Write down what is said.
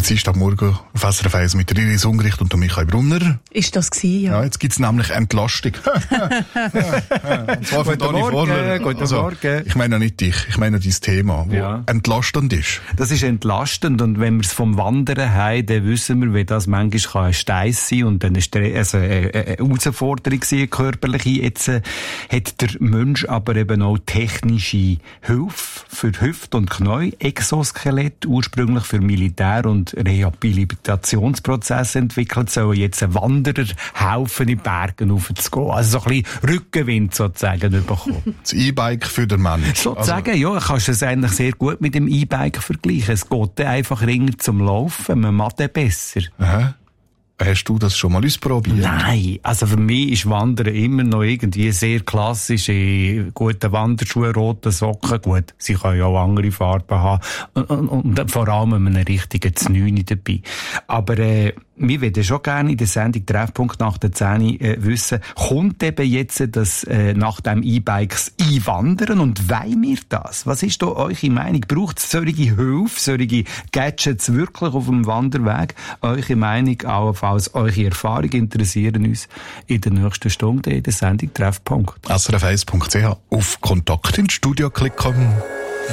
Dienstagmorgen auf SRF 1 mit Iris Ungericht und Michael Brunner. Ist das gewesen, ja? Ja, jetzt gibt's nämlich Entlastung. Und zwar von Dani Vorler. Guten Morgen. Ich meine nicht dich, ich meine dein Thema, wo entlastend ist. Das ist entlastend, und wenn wir es vom Wandern haben, dann wissen wir, wie das manchmal ein Steiss sein und eine Herausforderung sein, körperliche. Jetzt hat der Mensch aber eben auch technische Hilfe für Hüfte und Knie, Exoskelett, ursprünglich für Militär- und Rehabilitationsprozesse entwickelt, sollen jetzt ein Wanderer helfen, in die Berge raufzugehen. Also so ein bisschen Rückenwind sozusagen bekommen. Das E-Bike für den Mensch. Sozusagen, ja, kannst du es eigentlich sehr gut mit dem E-Bike vergleichen. Es geht einfach ringer zum Laufen, man macht den besser. Aha. Hast du das schon mal ausprobiert? Nein, also für mich ist Wandern immer noch irgendwie sehr klassisch. Gute Wanderschuhe, rote Socken, gut, sie können ja auch andere Farben haben. Und vor allem einen richtigen Znüni dabei. Aber wir würden schon gerne in der Sendung Treffpunkt nach der 10 wissen, kommt eben jetzt das nach dem E-Bikes einwandern, und wollen wir das? Was ist da eure Meinung? Braucht es solche Hilfe, solche Gadgets wirklich auf dem Wanderweg? Eure Meinung, allenfalls eure Erfahrungen interessieren uns in der nächsten Stunde in der Sendung Treffpunkt. srf1.ch auf Kontakt ins Studio klicken.